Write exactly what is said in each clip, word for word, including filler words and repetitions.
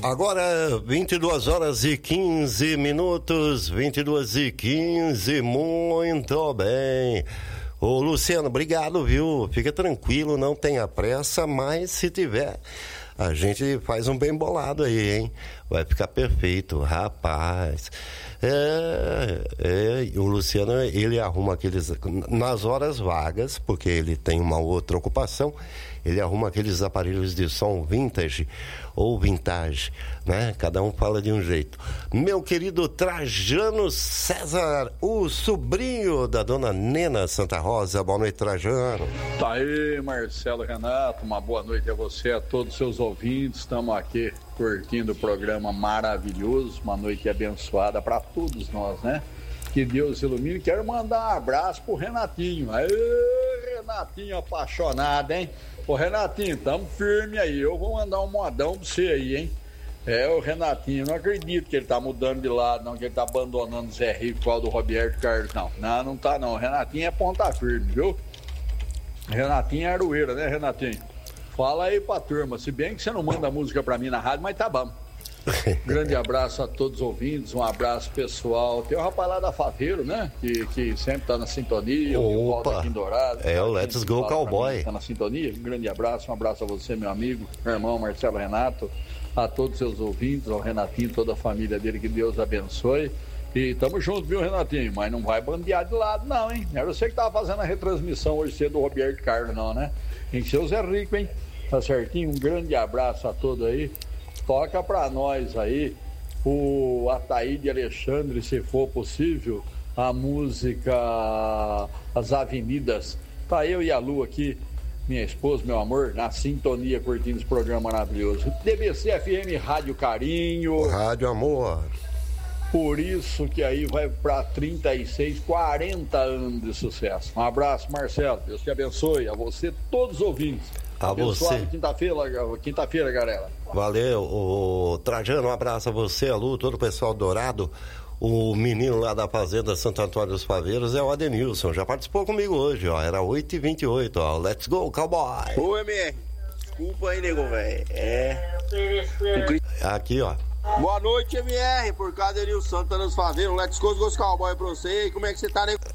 Agora, vinte e duas horas e quinze minutos, vinte e duas e quinze, muito bem. Ô Luciano, obrigado, viu? Fica tranquilo, não tenha pressa, mas se tiver, a gente faz um bem bolado aí, hein? Vai ficar perfeito, rapaz. É, é, o Luciano, ele arruma aqueles, nas horas vagas, porque ele tem uma outra ocupação, ele arruma aqueles aparelhos de som vintage ou vintage, né? Cada um fala de um jeito. Meu querido Trajano César, o sobrinho da dona Nena Santa Rosa. Boa noite, Trajano. Tá aí, Marcelo Renato, uma boa noite a você, a todos os seus ouvintes. Estamos aqui curtindo o programa maravilhoso, uma noite abençoada para todos nós, né? Que Deus ilumine. Quero mandar um abraço pro Renatinho. Aê, Renatinho apaixonado, hein? Ô, Renatinho, tamo firme aí. Eu vou mandar um modão pra você aí, hein? É, o Renatinho, não acredito que ele tá mudando de lado, não, que ele tá abandonando o Zé Rico, qual do Roberto Carlos, não. Não, não tá, não. O Renatinho é ponta firme, viu? Renatinho é aroeira, né, Renatinho? Fala aí pra turma, se bem que você não manda música pra mim na rádio, mas tá bom. Grande abraço a todos os ouvintes, um abraço pessoal. Tem o rapaz lá da Faveiro, né? Que, que sempre tá na sintonia. Opa! Aqui em Dourado, é o Let's Go Cowboy. Tá na sintonia. Um grande abraço, um abraço a você, meu amigo, meu irmão Marcelo Renato, a todos os seus ouvintes, ao Renatinho, toda a família dele, que Deus abençoe. E tamo junto, viu, Renatinho? Mas não vai bandear de lado, não, hein? Era você que tava fazendo a retransmissão hoje cedo do Roberto Carlos, não, né? Tem que ser o Zé Rico, hein? Tá certinho? Um grande abraço a todos aí. Toca pra nós aí o Ataíde Alexandre, se for possível, a música As Avenidas. Tá eu e a Lu aqui, minha esposa, meu amor, na sintonia, curtindo esse programa maravilhoso. D B C F M Rádio Carinho. Rádio Amor. Por isso que aí vai para trinta e seis, quarenta anos de sucesso. Um abraço, Marcelo. Deus te abençoe. A você, todos os ouvintes. A você. Quinta-feira, quinta-feira, galera. Valeu, o Trajano, um abraço a você, a Lu, todo o pessoal dourado. O menino lá da Fazenda Santo Antônio dos Paveiros é o Adenilson, já participou comigo hoje, ó, era oito e vinte e oito, ó, Let's Go, Cowboy. Ô, M R, desculpa aí, nego, velho, é... Aqui, ó. Boa noite, M R, por causa de Nilson Santana dos Faveiros, Let's Go, Go Cowboy pra você, e como é que você tá, nego?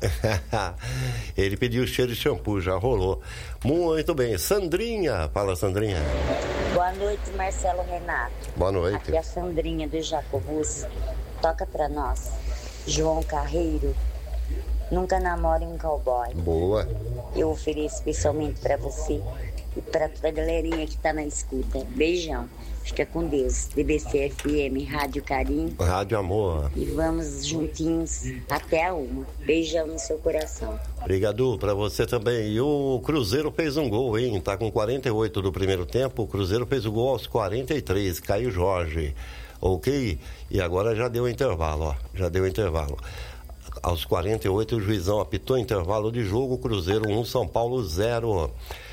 Ele pediu cheiro de shampoo, já rolou. Muito bem, Sandrinha, fala, Sandrinha. Boa noite, Marcelo Renato. Boa noite. Aqui é a Sandrinha do Jacobus. Toca pra nós, João Carreiro, Nunca Namore um Cowboy. Boa. Eu ofereço especialmente pra você e pra toda a galerinha que tá na escuta. Beijão. Fica com Deus. D B C F M, Rádio Carinho. Rádio Amor. E vamos juntinhos até a uma. Beijão no seu coração. Obrigado pra você também. E o Cruzeiro fez um gol, hein? Tá com quarenta e oito do primeiro tempo. O Cruzeiro fez o gol aos quarenta e três. Caio Jorge. Ok? E agora já deu intervalo, ó. Já deu intervalo. Aos quarenta e oito o juizão apitou intervalo de jogo. Cruzeiro um, São Paulo zero.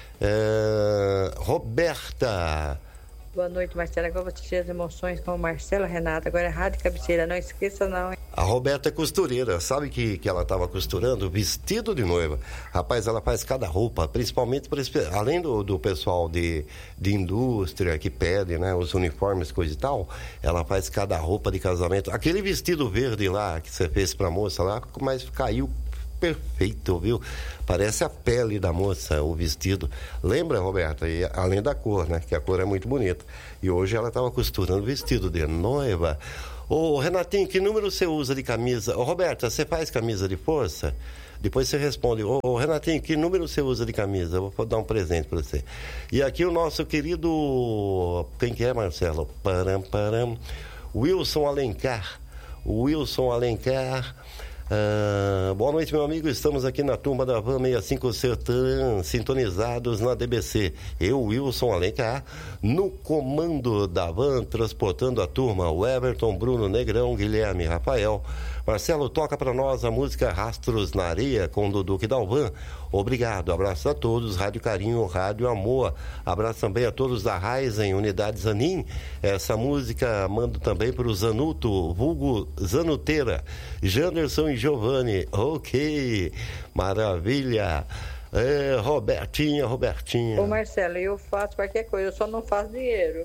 É... Roberta. Boa noite, Marcelo. Agora você tira as emoções com o Marcelo Renato. Agora é Rádio Cabeceira. Não esqueça, não, hein? A Roberta é costureira. Sabe que, que ela estava costurando vestido de noiva. Rapaz, ela faz cada roupa, principalmente para além do, do pessoal de, de indústria que pede, né, os uniformes, coisa e tal. Ela faz cada roupa de casamento. Aquele vestido verde lá que você fez para a moça lá, mas caiu perfeito, viu? Parece a pele da moça, o vestido. Lembra, Roberta? E, além da cor, né? Que a cor é muito bonita. E hoje ela estava costurando vestido de noiva. Ô, Renatinho, que número você usa de camisa? Ô, Roberta, você faz camisa de força? Depois você responde. Ô, ô Renatinho, que número você usa de camisa? Eu vou dar um presente para você. E aqui o nosso querido... Quem que é, Marcelo? Param, param. Wilson Alencar. Wilson Alencar... Ah, boa noite, meu amigo. Estamos aqui na turma da Van sessenta e cinco Sertã, sintonizados na D B C. Eu, Wilson Alencar, no comando da Van, transportando a turma. O Everton, Bruno, Negrão, Guilherme, Rafael. Marcelo, toca para nós a música Rastros na Areia com Dudu Dalvan. Obrigado, abraço a todos. Rádio Carinho, Rádio Amor. Abraço também a todos da Raizen, Unidade Zanin. Essa música mando também para o Zanuto, vulgo Zanuteira, Janderson e Giovanni. Ok, maravilha. É, Robertinha, Robertinha. Ô Marcelo, eu faço qualquer coisa, eu só não faço dinheiro.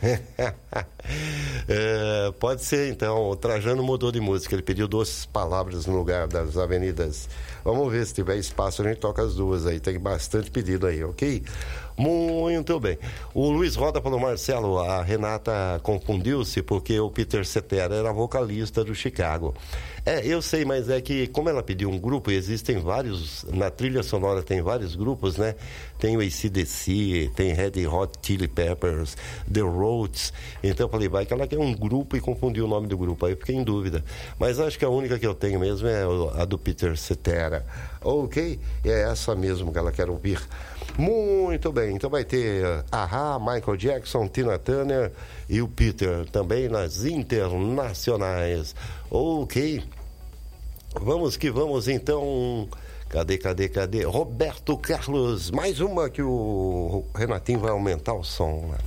É, pode ser então, o Trajano mudou de música, ele pediu duas palavras no lugar das avenidas. Vamos ver se tiver espaço, a gente toca as duas aí, tem bastante pedido aí, ok? Muito bem. O Luiz Roda falou, Marcelo, a Renata confundiu-se porque o Peter Cetera era vocalista do Chicago. É, eu sei, mas é que como ela pediu um grupo, existem vários, na trilha sonora tem vários grupos, né? Tem o A C D C, tem Red Hot Chili Peppers, The Roots. Então eu falei, vai que ela quer um grupo e confundiu o nome do grupo, aí eu fiquei em dúvida. Mas acho que a única que eu tenho mesmo é a do Peter Cetera. Ok? É essa mesmo que ela quer ouvir. Muito bem, então vai ter Ahá, Michael Jackson, Tina Turner e o Peter também nas internacionais. Ok, vamos que vamos então. Cadê, cadê, cadê? Roberto Carlos, mais uma que o Renatinho vai aumentar o som, né?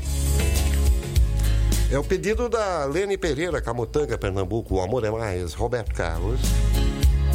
É o pedido da Lene Pereira, Camutanga, Pernambuco, O Amor é Mais, Roberto Carlos.